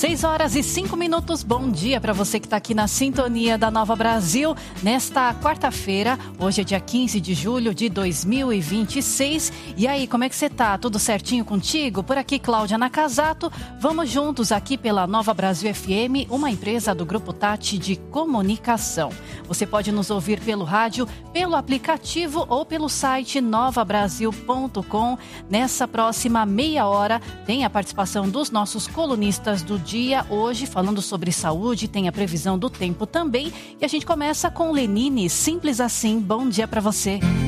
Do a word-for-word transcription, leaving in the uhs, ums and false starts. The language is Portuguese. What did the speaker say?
seis horas e cinco minutos, bom dia para você que está aqui na sintonia da Nova Brasil. Nesta quarta-feira, hoje é dia quinze de julho de dois mil e vinte e seis. E aí, como é que você tá? Tudo certinho contigo? Por aqui, Cláudia Nakazato. Vamos juntos aqui pela Nova Brasil F M, uma empresa do Grupo Tati de Comunicação. Você pode nos ouvir pelo rádio, pelo aplicativo ou pelo site nova brasil ponto com. Nessa próxima meia hora, tem a participação dos nossos colunistas do dia. Hoje, falando sobre saúde, tem a previsão do tempo também. E a gente começa com Lenine, simples assim. Bom dia para você.